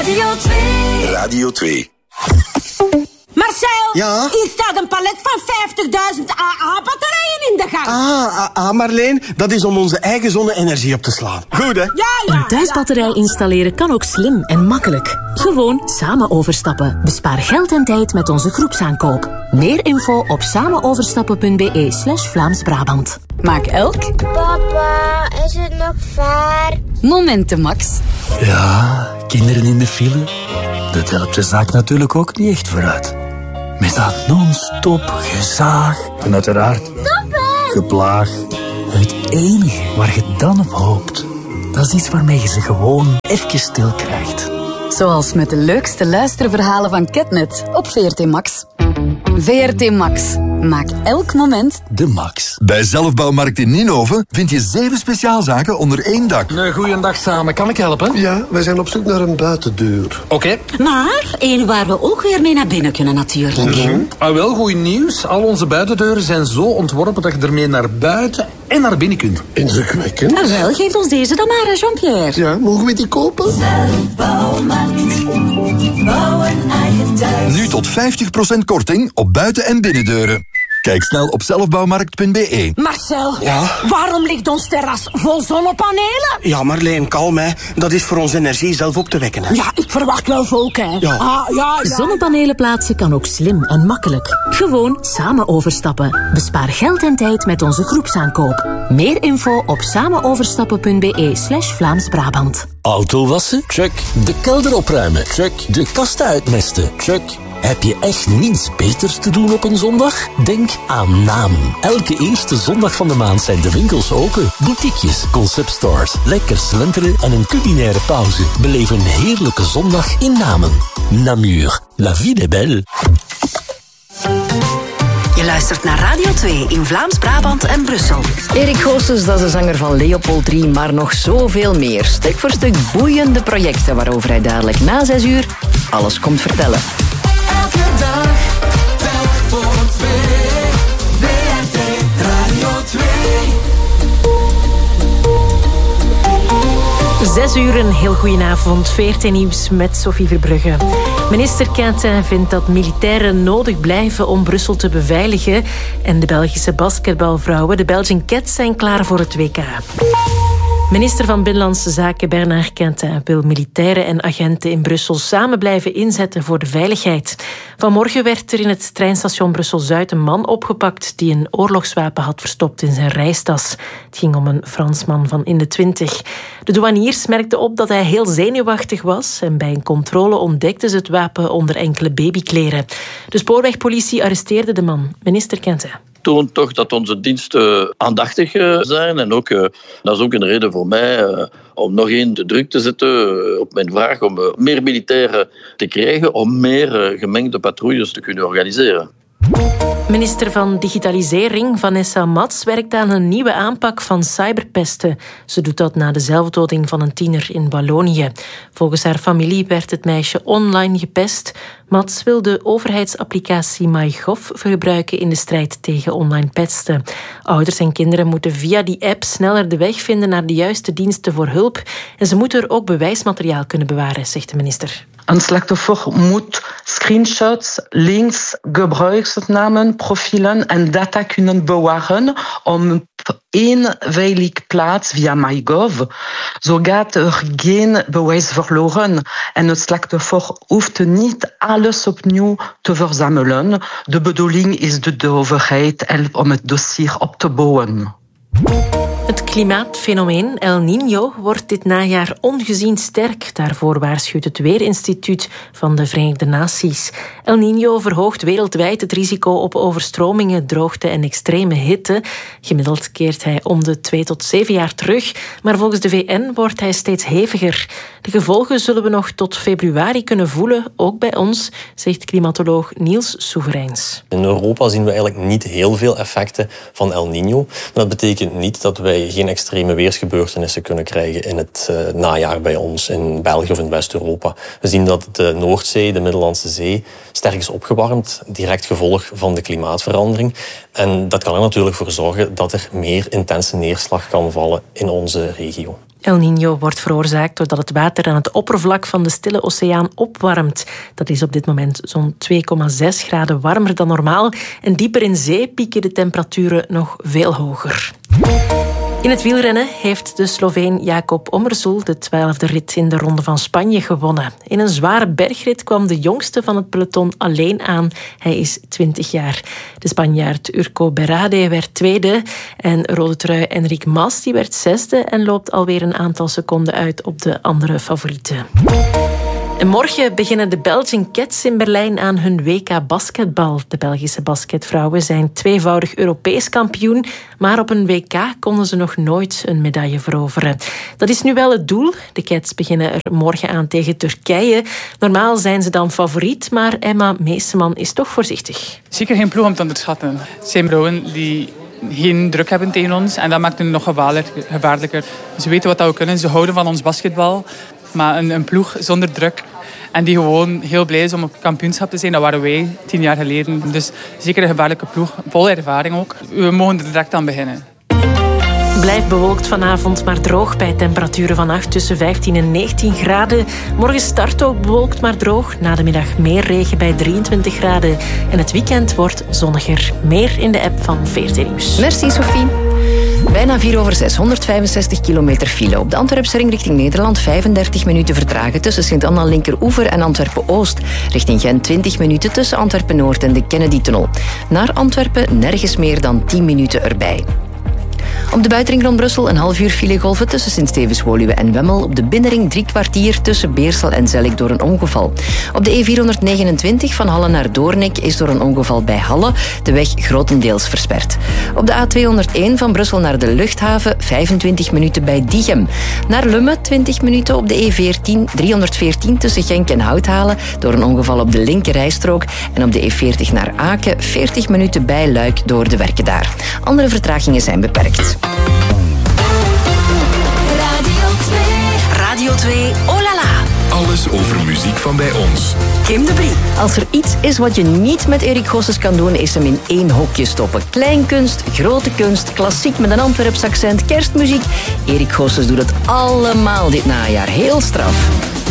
Radio 2. Radio 2. Marcel, ja? hier staat een palet van 50.000 AA-batterijen in de gang. Marleen, dat is om onze eigen zonne-energie op te slaan. Goed, hè? Ja. Een thuisbatterij installeren kan ook slim en makkelijk. Gewoon samen overstappen. Bespaar geld en tijd met onze groepsaankoop. Meer info op samenoverstappen.be/Vlaams-Brabant. Maak elk... Papa, is het nog ver? Momenten, Max. Ja, kinderen in de file. Dat helpt de zaak natuurlijk ook niet echt vooruit. Met dat non-stop gezaag en uiteraard geplaag. Het enige waar je dan op hoopt, dat is iets waarmee je ze gewoon even stil krijgt. Zoals met de leukste luisterverhalen van Ketnet op VRT Max. VRT Max. Maak elk moment de max. Bij Zelfbouwmarkt in Ninove vind je 7 speciaalzaken onder één dak. Een goeiedag samen. Kan ik helpen? Ja, wij zijn op zoek naar een buitendeur. Oké. Maar één waar we ook weer mee naar binnen kunnen natuurlijk. Wel, goed nieuws. Al onze buitendeuren zijn zo ontworpen dat je ermee naar buiten en naar binnen kunt. Indrukwekkend. Nou wel, geef ons deze dan maar, Jean-Pierre. Ja, mogen we die kopen? Zelfbouwmarkt. Bouwen eigen thuis. Nu tot 50% korting op buiten- en binnendeuren. Kijk snel op zelfbouwmarkt.be. Marcel, waarom ligt ons terras vol zonnepanelen? Ja, Marleen, kalm, hè. Dat is voor onze energie zelf op te wekken, hè. Ja, ik verwacht wel volk, hè. Ja. Zonnepanelen plaatsen kan ook slim en makkelijk. Gewoon samen overstappen. Bespaar geld en tijd met onze groepsaankoop. Meer info op samenoverstappen.be/Vlaams-Brabant. Auto wassen? Check. De kelder opruimen? Check. De kasten uitmesten? Check. Heb je echt niets beters te doen op een zondag? Denk aan Namen. Elke eerste zondag van de maand zijn de winkels open. Boutiquejes, conceptstores, lekker slenteren en een culinaire pauze. Beleef een heerlijke zondag in Namen. Namur. La vie est belle. Je luistert naar Radio 2 in Vlaams-Brabant en Brussel. Erik Goossens, dat is de zanger van Leopold III, maar nog zoveel meer. Stuk voor stuk boeiende projecten waarover hij dadelijk na 6 uur alles komt vertellen. Elke dag, telk voor 2. VRT Radio 2. 6 uur, een heel goedenavond. VRT Nieuws met Sophie Verbrugge. Minister Quintin vindt dat militairen nodig blijven om Brussel te beveiligen. En de Belgische basketbalvrouwen, de Belgian Cats, zijn klaar voor het WK. Minister van Binnenlandse Zaken Bernard Quintin wil militairen en agenten in Brussel samen blijven inzetten voor de veiligheid. Vanmorgen werd er in het treinstation Brussel-Zuid een man opgepakt die een oorlogswapen had verstopt in zijn reistas. Het ging om een Fransman van in de 20. De douaniers merkten op dat hij heel zenuwachtig was en bij een controle ontdekten ze het wapen onder enkele babykleren. De spoorwegpolitie arresteerde de man. Minister Quintin toont toch dat onze diensten aandachtig zijn. En ook, dat is ook een reden voor mij om nog één de druk te zetten op mijn vraag om meer militairen te krijgen, om meer gemengde patrouilles te kunnen organiseren. Minister van Digitalisering Vanessa Mats werkt aan een nieuwe aanpak van cyberpesten. Ze doet dat na de zelfdoding van een tiener in Wallonië. Volgens haar familie werd het meisje online gepest. Mats wil de overheidsapplicatie MyGov gebruiken in de strijd tegen online pesten. Ouders en kinderen moeten via die app sneller de weg vinden naar de juiste diensten voor hulp. En ze moeten er ook bewijsmateriaal kunnen bewaren, zegt de minister. Een slachtoffer moet screenshots, links, gebruikersnamen, profielen en data kunnen bewaren op één veilige plaats via MyGov. Zo gaat er geen bewijs verloren en het slachtoffer hoeft niet alles opnieuw te verzamelen. De bedoeling is dat de overheid helpt om het dossier op te bouwen. Het klimaatfenomeen El Niño wordt dit najaar ongezien sterk. Daarvoor waarschuwt het Weerinstituut van de Verenigde Naties. El Niño verhoogt wereldwijd het risico op overstromingen, droogte en extreme hitte. Gemiddeld keert hij om de 2 tot 7 jaar terug. Maar volgens de VN wordt hij steeds heviger. De gevolgen zullen we nog tot februari kunnen voelen, ook bij ons, zegt klimatoloog Niels Soevereins. In Europa zien we eigenlijk niet heel veel effecten van El Niño. Maar dat betekent niet dat wij geen extreme weersgebeurtenissen kunnen krijgen in het najaar bij ons in België of in West-Europa. We zien dat de Noordzee, de Middellandse Zee, sterk is opgewarmd, direct gevolg van de klimaatverandering. En dat kan er natuurlijk voor zorgen dat er meer intense neerslag kan vallen in onze regio. El Niño wordt veroorzaakt doordat het water aan het oppervlak van de Stille Oceaan opwarmt. Dat is op dit moment zo'n 2,6 graden warmer dan normaal. En dieper in zee pieken de temperaturen nog veel hoger. In het wielrennen heeft de Sloveen Jakob Ommersul de 12e rit in de Ronde van Spanje gewonnen. In een zware bergrit kwam de jongste van het peloton alleen aan. Hij is 20 jaar. De Spanjaard Urco Berrade werd tweede en rode trui Enric Mas die werd zesde en loopt alweer een aantal seconden uit op de andere favorieten. En morgen beginnen de Belgian Cats in Berlijn aan hun WK basketbal. De Belgische basketvrouwen zijn tweevoudig Europees kampioen, maar op een WK konden ze nog nooit een medaille veroveren. Dat is nu wel het doel. De Cats beginnen er morgen aan tegen Turkije. Normaal zijn ze dan favoriet, maar Emma Meeseman is toch voorzichtig. Zeker geen ploeg om te onderschatten. Het zijn vrouwen die geen druk hebben tegen ons en dat maakt het nog gevaarlijker. Ze weten wat we kunnen, ze houden van ons basketbal. Maar een ploeg zonder druk en die gewoon heel blij is om op kampioenschap te zijn, dat waren wij 10 jaar geleden. Dus zeker een gevaarlijke ploeg, vol ervaring ook. We mogen er direct aan beginnen. Blijft bewolkt vanavond, maar droog bij temperaturen vannacht tussen 15 en 19 graden. Morgen start ook bewolkt, maar droog. Na de middag meer regen bij 23 graden. En het weekend wordt zonniger. Meer in de app van VRT Nieuws. Merci, Sophie. Bijna 4/6, 165 kilometer file. Op de Antwerpse ring richting Nederland 35 minuten vertragen tussen Sint-Anna Linkeroever en Antwerpen-Oost. Richting Gent 20 minuten tussen Antwerpen-Noord en de Kennedy-tunnel. Naar Antwerpen nergens meer dan 10 minuten erbij. Op de buitenring rond Brussel een half uur filegolven tussen Sint-Stevens-Woluwe en Wemmel. Op de binnenring 3 kwartier tussen Beersel en Zellik door een ongeval. Op de E429 van Halle naar Doornik is door een ongeval bij Halle de weg grotendeels versperd. Op de A201 van Brussel naar de luchthaven 25 minuten bij Diegem. Naar Lummen 20 minuten op de E14 314 tussen Genk en Houthalen door een ongeval op de linkerrijstrook. En op de E40 naar Aken 40 minuten bij Luik door de werken daar. Andere vertragingen zijn beperkt. Radio 2, oh la la. Alles over muziek van bij ons. Kim de Brie. Als er iets is wat je niet met Erik Goossens kan doen, is hem in één hokje stoppen. Kleinkunst, grote kunst, klassiek met een Antwerps accent, kerstmuziek. Erik Goossens doet het allemaal dit najaar. Heel straf.